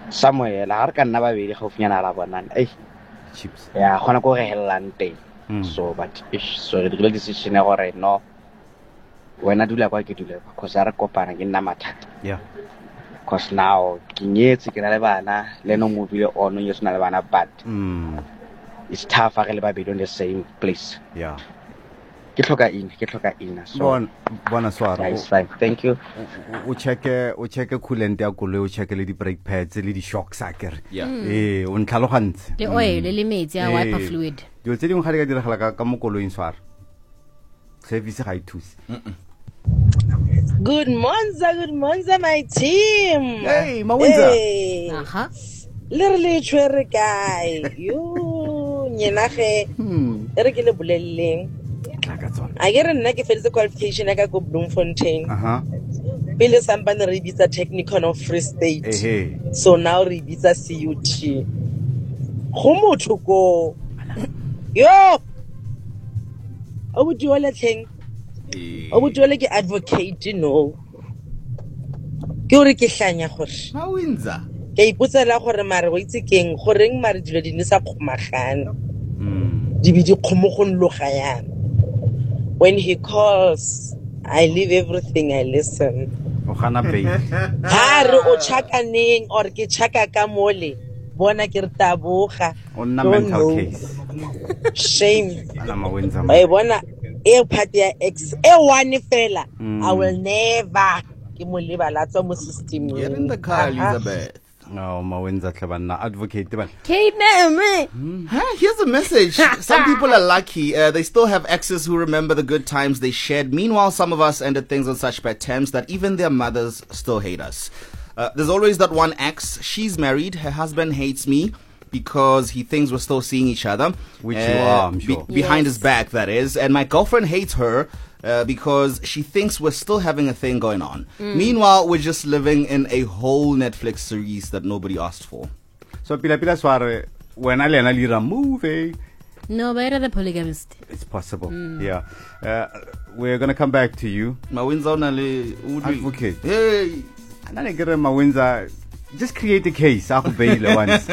somewhere la re ka nna ba bedi gaufinyana ra bonana chips ya gona go ge hellang teng so but so re dirile decision ya gore no wena dula kwa ke dula because a re kopana ke nna mathata yeah because now ke nyetse ke na le bana le no mobile ono nyetse na le bana but it's tough ge le ba bedi on the same place yeah ke tlhoka ina so bona swara it's fine thank you o check coolant ya koloi o check le di brake pads le di shocks akere o ntlhalogantse le oil le metsi a wiper fluid dilo tse dingwe ga di ka diragala ka mo koloing swara service ga e thusi Good morning, my team. Hey, Mawinza. Aha. Le tshwere kae? Yo, nyena ge. Re ke le bolelleng. A ke re nna ke feditse qualification ya ka go Bloemfontein. Pele sampane re bitsa Technikon of Free State. So now re bitsa CUT. Go motho ko. Yo. O botse wa letleng. O botse ke advocate no. Ke hore ke hlanya gore Mawinza ke ipotsela gore mare go itse keng goreng mare dilo di nisa khomagana di bi di khomogolloga yana. When he calls I leave everything, I listen. O gana pay Ha re o chakaneng or ke chaka ka mole bona ke re taboga on mental case shame ana Mawinza I bona e party ya ex e one fela I will never ke mo lebalatsa mo system get in the car Elizabeth. No, Mawinza tlhabanna advocate ban. Here's a message. Some people are lucky. They still have exes who remember the good times they shared. Meanwhile, some of us ended things on such bad terms that even their mothers still hate us. There's always that one ex. She's married. Her husband hates me because he thinks we're still seeing each other. Which you are, I'm sure. Behind his back, that is. And my girlfriend hates her because she thinks we're still having a thing going on. Meanwhile, we're just living in a whole Netflix series that nobody asked for. So, Pila Sware, when I learn a movie. No, better the polygamist. It's possible, yeah. We're going to come back to you. Mawinza advocate. Hey! And then I get Mawinza. Just create a case. I'll bail once.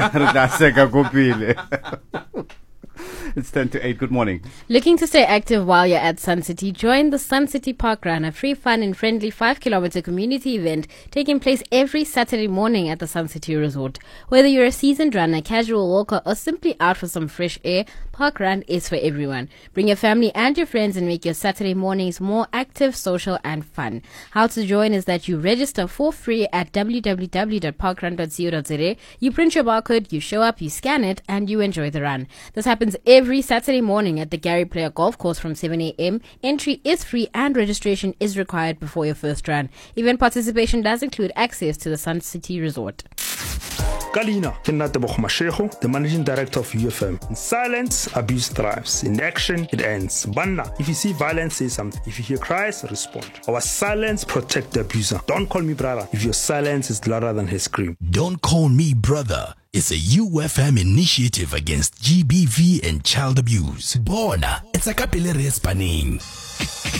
It's 10 to 8. Good morning. Looking to stay active while you're at Sun City? Join the Sun City Park Run, a free, fun and friendly 5-kilometer community event taking place every Saturday morning at the Sun City Resort. Whether you're a seasoned runner, casual walker or simply out for some fresh air, Park Run is for everyone. Bring your family and your friends and make your Saturday mornings more active, social and fun. How to join is that you register for free at www.parkrun.co.za. You print your barcode, you show up, you scan it and you enjoy the run. This happens every Saturday morning at the Gary Player Golf Course from 7 a.m. Entry is free and registration is required before your first run. Event participation does include access to the Sun City Resort. Kalina, Kinatabo Mashego, the managing director of UFM. In silence, abuse thrives. In action, it ends. Banna, if you see violence, say something. If you hear cries, respond. Our silence protect the abuser. Don't call me brother if your silence is louder than his scream. Don't call me brother. It's a UFM initiative against GBV and child abuse. Bona, it's a capillary spanning.